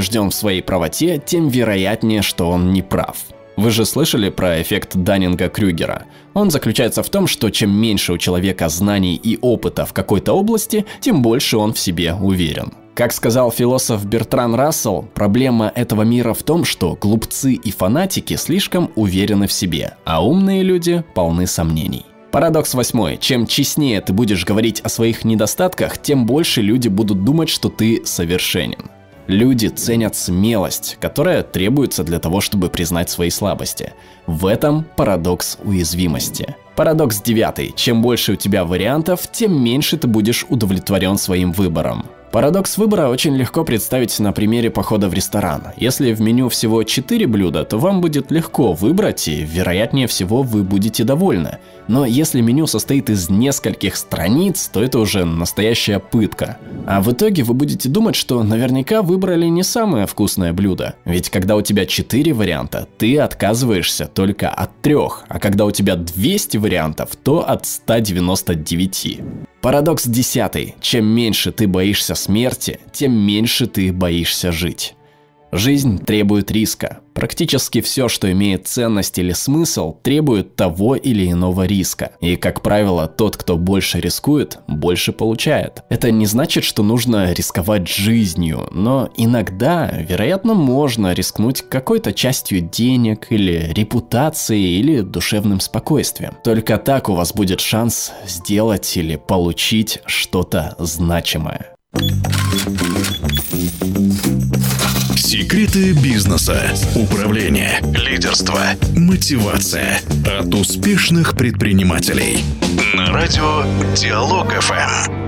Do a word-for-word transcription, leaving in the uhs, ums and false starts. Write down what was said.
убежден в своей правоте, тем вероятнее, что он не прав. Вы же слышали про эффект Даннинга-Крюгера? Он заключается в том, что чем меньше у человека знаний и опыта в какой-то области, тем больше он в себе уверен. Как сказал философ Бертран Рассел, проблема этого мира в том, что глупцы и фанатики слишком уверены в себе, а умные люди полны сомнений. Парадокс восьмой. Чем честнее ты будешь говорить о своих недостатках, тем больше люди будут думать, что ты совершенен. Люди ценят смелость, которая требуется для того, чтобы признать свои слабости. В этом парадокс уязвимости. Парадокс девятый. Чем больше у тебя вариантов, тем меньше ты будешь удовлетворен своим выбором. Парадокс выбора очень легко представить на примере похода в ресторан. Если в меню всего четыре блюда, то вам будет легко выбрать и, вероятнее всего, вы будете довольны. Но если меню состоит из нескольких страниц, то это уже настоящая пытка. А в итоге вы будете думать, что наверняка выбрали не самое вкусное блюдо. Ведь когда у тебя четыре варианта, ты отказываешься только от трех, а когда у тебя двести вариантов, то от ста девяноста девяти. Парадокс десятый. Чем меньше ты боишься смерти, тем меньше ты боишься жить. Жизнь требует риска. Практически все, что имеет ценность или смысл, требует того или иного риска. И, как правило, тот, кто больше рискует, больше получает. Это не значит, что нужно рисковать жизнью, но иногда, вероятно, можно рискнуть какой-то частью денег или репутацией или душевным спокойствием. Только так у вас будет шанс сделать или получить что-то значимое. Секреты бизнеса, управления, лидерства, мотивация от успешных предпринимателей. На радио Диалог эф эм.